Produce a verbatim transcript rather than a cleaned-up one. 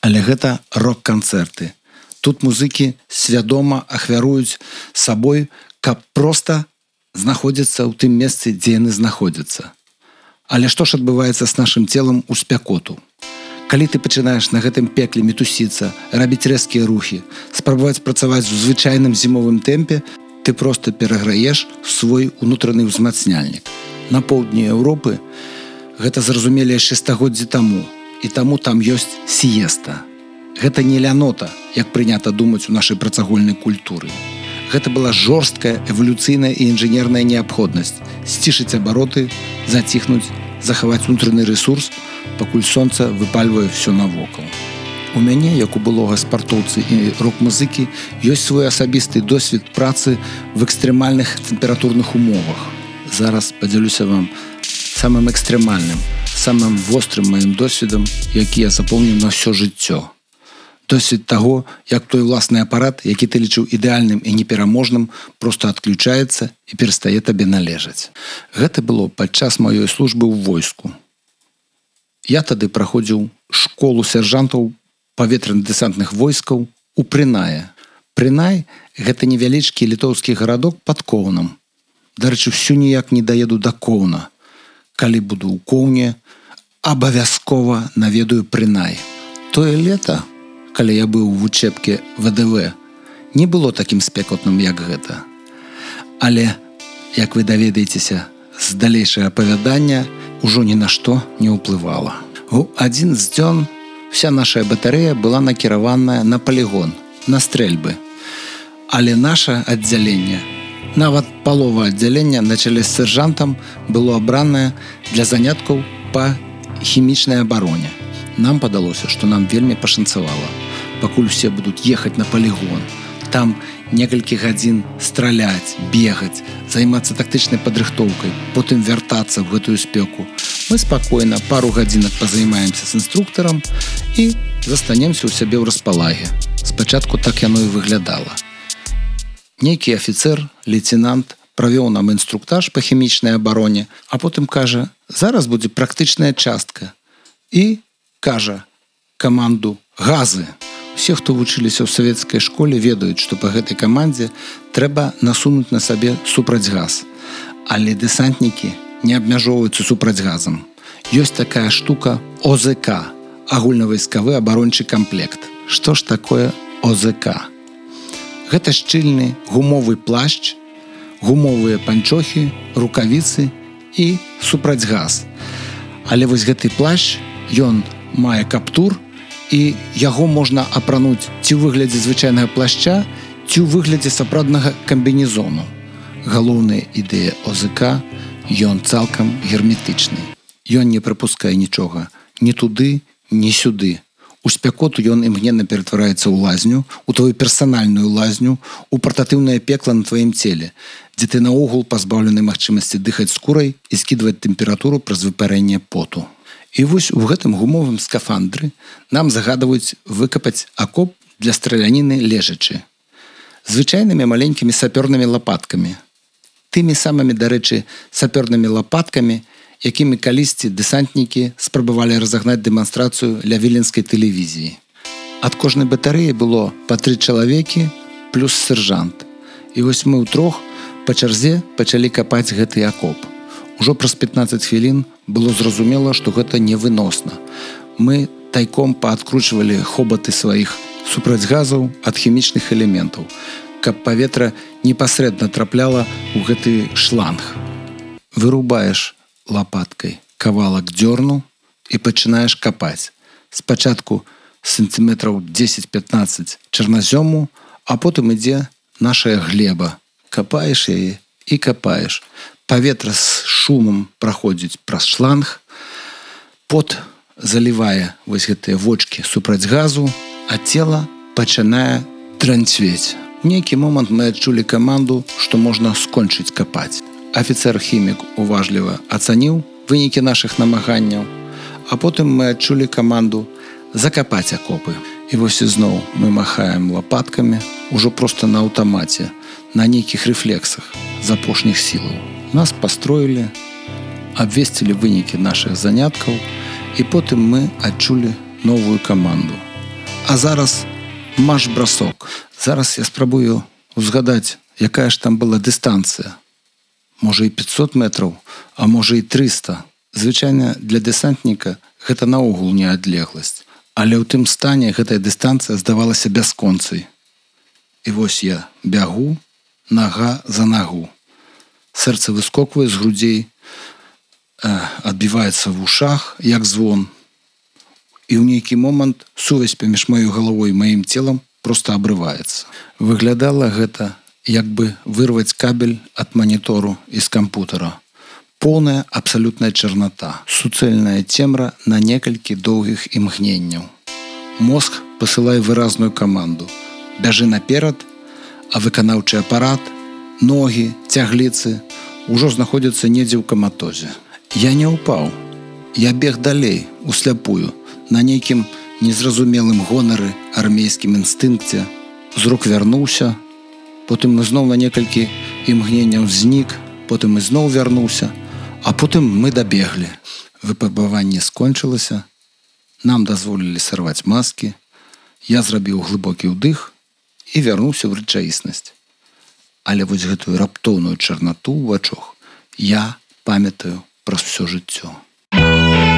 Але гэта рок-канцэрты. Тут музыкі свядома ахвяруюць сабой, каб проста знаходзіцца ў тым месцы, дзе яны знаходзяцца. Але што ж адбываецца з нашым целам у спякоту? Калі ты пачынаеш на гэтым пекле мітусіцца, рабіць рэзкія рухі, спрабаваць працаваць у звычайным зімовым тэмпе, ты проста пераграеш свой унутраны ўзмацняльнік. На поўдні Еўропы гэта зразумелі яшчэ стагоддзі таму, і таму там ёсць сіеста. Гэта не лянота, як прынята думаць у нашай працагольнай культуры. Гэта была жорсткая эвалюцыйная і інжынерная неабходнасць сцішыць абароты, заціхнуць, захаваць унутраны рэсурс, пакуль сонца выпальвае ўсё навокал. У мяне, як у былога спартоўцы і рок-музыкі, ёсць свой асабісты досвед працы в экстрэмальных тэмпературных умовах. Зараз падзялюся вам самым экстрэмальным, самым вострым маім досведам, які я запомніў на ўсё жыццё. Досвед таго, як той уласны апарат, які ты лічыў ідэальным і непераможным, проста адключаецца і перастае табе належаць. Гэта было падчас маёй службы ў войску. Я тады праходзіў школу сяржантаў паветрана-дэсантных войскаў у Прынае. Прынай – гэта невялічкі літоўскі гарадок пад Коўнам. Дарэчы, всю ніяк не даеду да Коўна. Калі буду ў Коўне, абавязкова наведаю Прынай. Тое лета, калі я быў у вучэбке вэ дэ вэ, не было такім спекотным, як гэта. Але, як вы даведаецеся з далейшага апавядання, ужо ні на што не ўплывала. У адзін з дзён вся наша батарэя была накіраваная на палігон, на стрэльбы. Але наша аддзяленне, нават палова аддзялення на чале з сержантам, было абранае для заняткаў па хімічнай абароне. Нам падалося, што нам вельмі пашанцавала. Пакуль усе будуць ехаць на палігон, там некалькі гадзін страляць, бегаць, займацца тактычнай падрыхтоўкай, потым вяртацца ў гэтую спеку. Мы спакойна пару гадзінак пазаймаемся з інструктарам і застанемся ў сябе ў распалаге. Спачатку так яно і выглядала. Нейкі афіцэр, лейтенант, правёў нам інструктаж па хімічнай абароне, а потым кажа, зараз будзе практычная частка. І кажа каманду «Газы». Усе, хто вучыліся ў савецкай школе, ведаюць, што па гэтай камандзе трэба насунуць на сабе супрацьгаз. Але дэсантнікі не абмяжоўваюцца супрацьгазам. Ёсць такая штука о зэ ка – агульнавайскавы абарончы камплект. Што ж такое о зэ ка? Гэта шчыльны гумовы плашч, гумовыя панчохі, рукавіцы і супрацьгаз. Але вось гэты плашч, ён мае каптур, і яго можна апрануць ці ў выглядзе звычайнага плашча, ці ў выглядзе сапраўднага камбінезону. Галоўная ідэя о зэ ка – ён цалкам герметычны. Ён не прапускае нічога ні туды, ні сюды. У спякоту ён імгненна ператвараецца ў лазню, у твою персанальную лазню, у партатыўнае пекла на тваім целе, дзе ты наогул пазбаўлены магчымасці дыхаць скурай і скідваць тэмпературу праз выпарэнне поту. І вось у гэтым гумовым скафандры нам загадваюць выкапаць акоп для страляніны лежачы. Звычайнымі маленькімі сапёрнымі лапаткамі. Тымі самымі, дарэчы, сапёрнымі лапаткамі, якімі калісьці дэсантнікі спрабавалі разагнаць дэманстрацыю ля віленскай тэлевізіі. Ад кожнай батарэі было па тры чалавекі плюс сержант. І вось мы ўтрох па чарзе пачалі капаць гэты акоп. Ужо праз пятнаццаць хвілін было зразумела, што гэта невыносна. Мы тайком паадкручвалі хобаты сваіх супрацьгазаў ад хімічных элементаў, каб паветра непасрэдна трапляла ў гэты шланг. Вырубаеш лапаткай кавалак дзёрну і пачынаеш капаць. Спачатку сантыметраў дзесяць-пятнаццаць чарназёму, а потым ідзе нашая глеба. Капаеш яе і капаеш. Паветра з шумам праходзіць праз шланг, пот залівае вось гэтыя вочкі супрацьгазу, а цела пачынае транцвець. У нейкі момант мы адчулі каманду, што можна скончыць капаць. Афіцэр-хімік уважліва ацаніў вынікі нашых намаганняў, а потым мы адчулі каманду закапаць акопы. І вось ізноў мы махаем лапаткамі, ужо проста на аўтамаце, на нейкіх рэфлексах з апошніх сілаў. Нас пастроілі, абвесцілі вынікі нашых заняткаў, і потым мы адчулі новую каманду. А зараз марш-бросок. Зараз я спрабую узгадаць, якая ж там была дыстанцыя. Можа і пятьсот метраў, а можа і трыста. Звычайна для дэсантніка гэта наогул не адлегласць. Але ў тым стане гэтая дыстанцыя здавалася бясконцай. І вось я бягу, нага за нагу. Сэрца выскоквае з грудзей, адбіваецца в ушах, як звон. І ў нейкі момант сувязь паміж маёй галавой і маім целам проста абрываецца. Выглядала гэта, як бы вырваць кабель ад манітору і з кампутара. Поўная абсалютная чарната, суцэльная цемра на некалькі доўгіх імгненняў. Мозг пасылае выразную каманду. Бяжы наперад, а выканаўчы апарат, ногі, цягліцы ўжо знаходзяцца недзе ў каматозе. Я не ўпаў. Я бег далей, усляпую, на нейкім незразумелым гонары, армейскім інстынкце. Зрук вярнуўся, потым ізноў на некалькі імгненняў знік, потым ізноў вярнуўся, а потым мы дабеглі. Выпрабаванне скончылася, нам дазволілі сарваць маскі, я зрабіў глыбокі ўдых і вярнуўся ў рэчаіснасць. Але вось гэтую раптоўную чарнату ў вачах я памятаю праз усё жыццё.